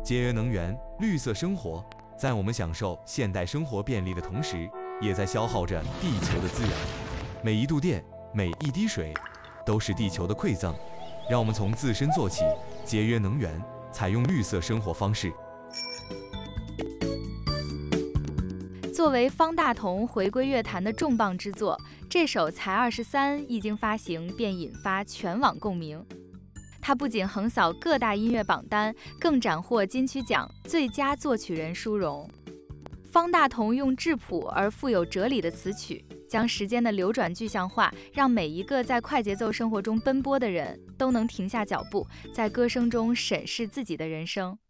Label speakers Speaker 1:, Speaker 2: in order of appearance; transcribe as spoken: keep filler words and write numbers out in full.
Speaker 1: 节约能源、绿色生活，在我们享受现代生活便利的同时，也在消耗着地球的资源。每一度电，每一滴水，都是地球的馈赠。让我们从自身做起，节约能源，采用绿色生活方式。
Speaker 2: 作为方大同回归乐坛的重磅之作，这首《才二十三》一经发行便引发全网共鸣。它不仅横扫各大音乐榜单，更斩获金曲奖最佳作曲人殊荣。方大同用质朴而富有哲理的词曲，将时间的流转具象化，让每一个在快节奏生活中奔波的人都能停下脚步，在歌声中审视自己的人生。